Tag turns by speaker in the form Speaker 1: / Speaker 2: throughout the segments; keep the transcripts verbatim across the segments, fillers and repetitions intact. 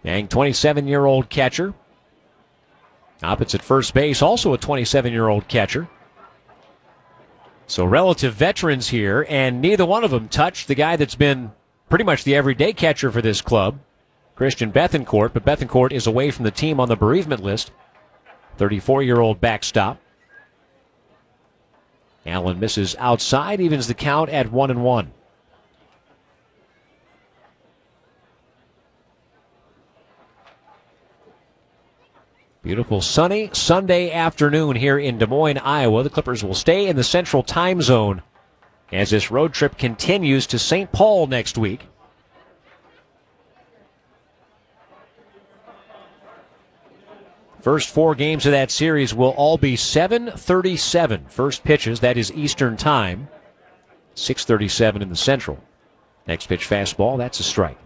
Speaker 1: Yang, twenty-seven-year-old catcher. Opposite first base, also a twenty-seven-year-old catcher. So relative veterans here, and neither one of them touched the guy that's been pretty much the everyday catcher for this club, Christian Bethancourt, but Bethancourt is away from the team on the bereavement list. thirty-four-year-old backstop. Allen misses outside, evens the count at one and one. Beautiful sunny Sunday afternoon here in Des Moines, Iowa. The Clippers will stay in the Central Time Zone as this road trip continues to Saint Paul next week. First four games of that series will all be seven thirty-seven. First pitches, that is Eastern Time. six thirty-seven in the Central. Next pitch fastball, that's a strike.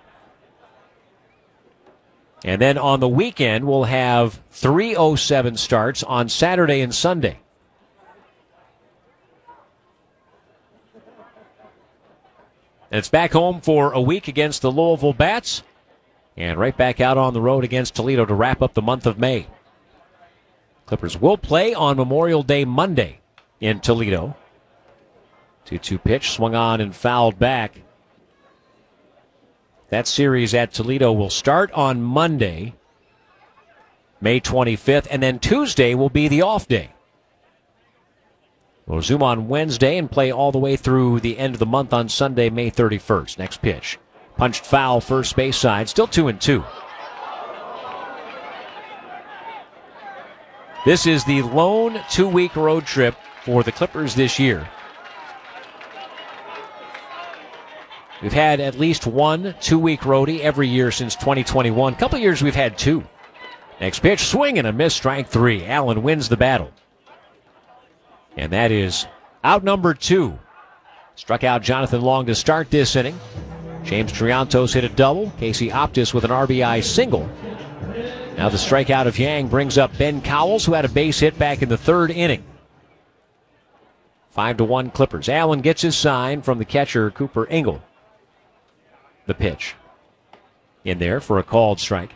Speaker 1: And then on the weekend, we'll have three oh seven starts on Saturday and Sunday. And it's back home for a week against the Louisville Bats. And right back out on the road against Toledo to wrap up the month of May. Clippers will play on Memorial Day Monday in Toledo. two two pitch, swung on and fouled back. That series at Toledo will start on Monday, May twenty-fifth, and then Tuesday will be the off day. We'll resume on Wednesday and play all the way through the end of the month on Sunday, May thirty-first. Next pitch. Punched foul first base side, still two and two. This is the lone two-week road trip for the Clippers this year. We've had at least one two-week roadie every year since twenty twenty-one. A couple of years we've had two. Next pitch, swing and a miss, strike three. Allen wins the battle. And that is out number two. Struck out Jonathan Long to start this inning. James Triantos hit a double. Casey Optis with an R B I single. Now the strikeout of Yang brings up Ben Cowles, who had a base hit back in the third inning. Five to one Clippers. Allen gets his sign from the catcher, Cooper Engel. The pitch. In there for a called strike.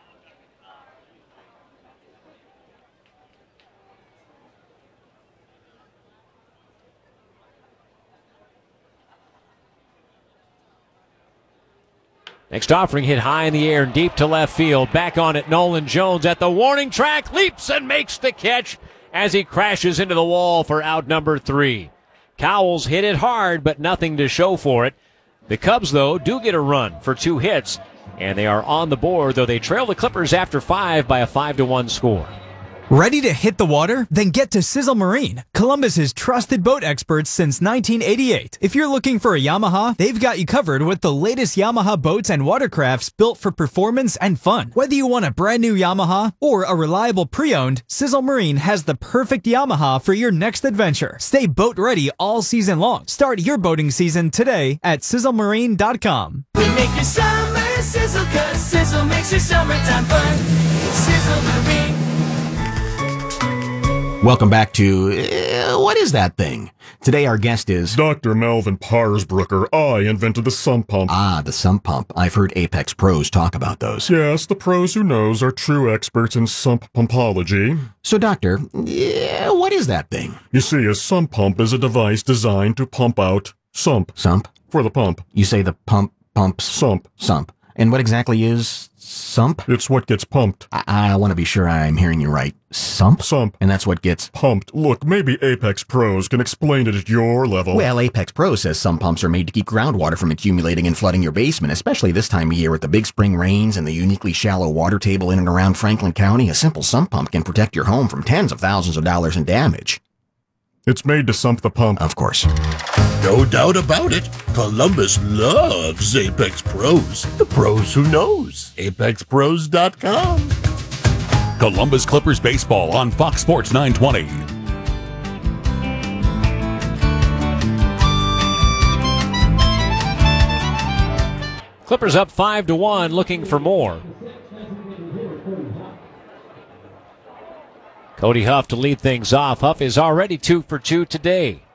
Speaker 1: Next offering hit high in the air and deep to left field. Back on it, Nolan Jones at the warning track, leaps and makes the catch as he crashes into the wall for out number three. Cowles hit it hard, but nothing to show for it. The Cubs, though, do get a run for two hits, and they are on the board, though they trail the Clippers after five by a five to one score.
Speaker 2: Ready to hit the water? Then get to Sizzle Marine, Columbus's trusted boat experts since nineteen eighty-eight. If you're looking for a Yamaha, they've got you covered with the latest Yamaha boats and watercrafts built for performance and fun. Whether you want a brand new Yamaha or a reliable pre-owned, Sizzle Marine has the perfect Yamaha for your next adventure. Stay boat ready all season long. Start your boating season today at sizzle marine dot com.
Speaker 3: We make your summer sizzle, cause Sizzle makes your summertime fun. Sizzle Marine.
Speaker 4: Welcome back to, uh, what is that thing? Today our guest is...
Speaker 5: Doctor Melvin Parsbrucker. I invented the sump pump.
Speaker 4: Ah, the sump pump. I've heard Apex pros talk about those.
Speaker 5: Yes, the pros who knows are true experts in sump pumpology.
Speaker 4: So, doctor, yeah, what is that thing?
Speaker 5: You see, a sump pump is a device designed to pump out sump.
Speaker 4: Sump?
Speaker 5: For the pump.
Speaker 4: You say the pump pumps...
Speaker 5: Sump.
Speaker 4: Sump. And what exactly is sump?
Speaker 5: It's what gets pumped.
Speaker 4: I, I want to be sure I'm hearing you right. Sump?
Speaker 5: Sump.
Speaker 4: And that's what gets...
Speaker 5: Pumped. Look, maybe Apex Pros can explain it at your level.
Speaker 4: Well, Apex Pro says some pumps are made to keep groundwater from accumulating and flooding your basement, especially this time of year with the big spring rains and the uniquely shallow water table in and around Franklin County. A simple sump pump can protect your home from tens of thousands of dollars in damage.
Speaker 5: It's made to sump the pump.
Speaker 4: Of course.
Speaker 6: No doubt about it. Columbus loves Apex Pros. The pros who knows. apex pros dot com.
Speaker 7: Columbus Clippers baseball on Fox Sports nine twenty.
Speaker 1: Clippers up five to one, looking for more. Cody Huff to lead things off. Huff is already two for two today.